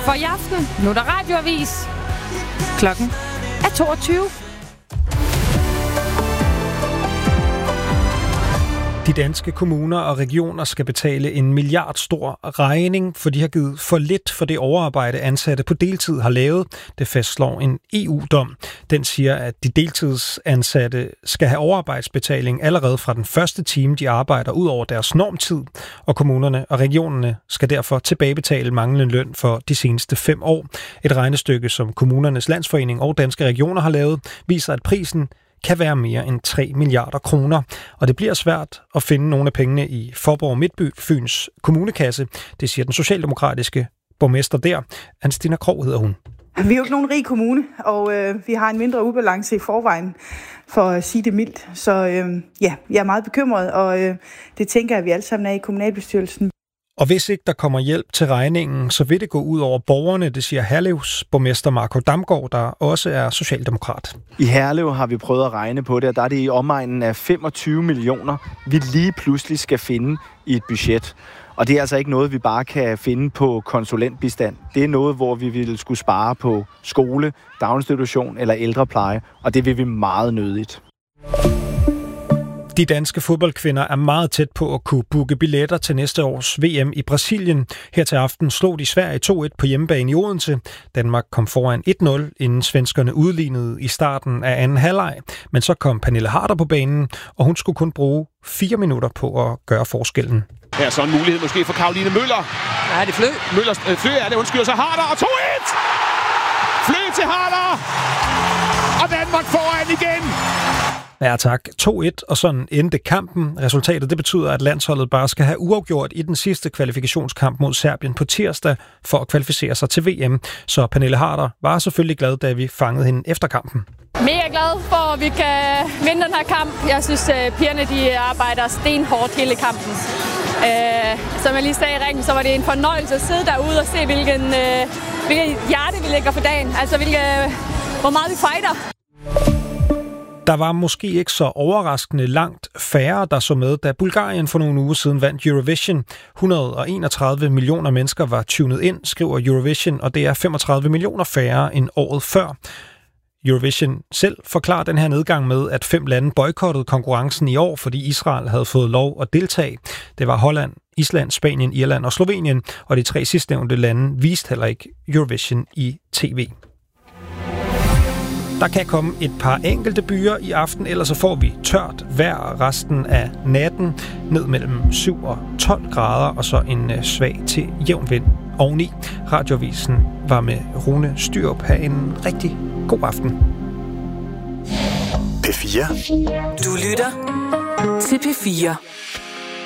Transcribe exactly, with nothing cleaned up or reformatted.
for i aften. Nu er der radioavis. Klokken er toogtyve. De danske kommuner og regioner skal betale en milliardstor regning, for de har givet for lidt for det overarbejde, ansatte på deltid har lavet. Det fastslår en E U-dom. Den siger, at de deltidsansatte skal have overarbejdsbetaling allerede fra den første time, de arbejder ud over deres normtid, og kommunerne og regionerne skal derfor tilbagebetale manglende løn for de seneste fem år. Et regnestykke, som Kommunernes Landsforening og Danske Regioner har lavet, viser, at prisen kan være mere end tre milliarder kroner, og det bliver svært at finde nogle af pengene i Faaborg Midtby Fyns kommunekasse. Det siger den socialdemokratiske borgmester der. Anstina Krog hedder hun. Vi er jo ikke nogen rig kommune, og øh, vi har en mindre ubalance i forvejen, for at sige det mildt. Så øh, ja, jeg er meget bekymret, og øh, det tænker jeg, at vi alle sammen er i kommunalbestyrelsen. Og hvis ikke der kommer hjælp til regningen, så vil det gå ud over borgerne, det siger Herlevs borgmester Marco Damgaard, der også er socialdemokrat. I Herlev har vi prøvet at regne på det, og der er det i omegnen af femogtyve millioner, vi lige pludselig skal finde i et budget. Og det er altså ikke noget, vi bare kan finde på konsulentbistand. Det er noget, hvor vi ville skulle spare på skole, daginstitution eller ældrepleje, og det vil vi meget nødigt. De danske fodboldkvinder er meget tæt på at kunne booke billetter til næste års V M i Brasilien. Her til aften slog de Sverige to et på hjemmebane i Odense. Danmark kom foran et nul, inden svenskerne udlignede i starten af anden halvleg. Men så kom Pernille Harder på banen, og hun skulle kun bruge fire minutter på at gøre forskellen. Her er så en mulighed måske for Caroline Møller. Nej, det er Flø. Møller, øh, Flø er det, undskyld, så Harder, og to et! Flø til Harder! Og Danmark foran igen! Ja tak, to et, og sådan endte kampen. Resultatet det betyder, at landsholdet bare skal have uafgjort i den sidste kvalifikationskamp mod Serbien på tirsdag for at kvalificere sig til V M. Så Pernille Harder var selvfølgelig glad, da vi fangede hende efter kampen. Mega glad for, at vi kan vinde den her kamp. Jeg synes, at pigerne de arbejder stenhårdt hele kampen. Uh, som jeg lige sagde i ringen, så var det en fornøjelse at sidde derude og se, hvilken, uh, hvilken hjerte vi lægger for dagen. Altså, hvilke, hvor meget vi fighter. Der var måske ikke så overraskende langt færre, der så med, da Bulgarien for nogle uger siden vandt Eurovision. et hundrede og enogtredive millioner mennesker var tunet ind, skriver Eurovision, og det er femogtredive millioner færre end året før. Eurovision selv forklarer den her nedgang med, at fem lande boykottede konkurrencen i år, fordi Israel havde fået lov at deltage. Det var Holland, Island, Spanien, Irland og Slovenien, og de tre sidstnævnte lande viste heller ikke Eurovision i tv. Der kan komme et par enkelte byer i aften, ellers så får vi tørt vejr resten af natten, ned mellem syv og tolv grader, og så en svag til jævn vind oveni. Radioavisen var med Rune Styrup. Ha' en rigtig god aften. P fire. Du lytter til P fire.